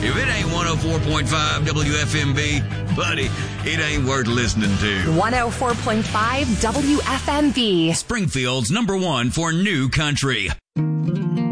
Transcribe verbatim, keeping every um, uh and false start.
If it ain't one oh four point five W F M B, buddy, it ain't worth listening to. one oh four point five W F M B. Springfield's number one for new country.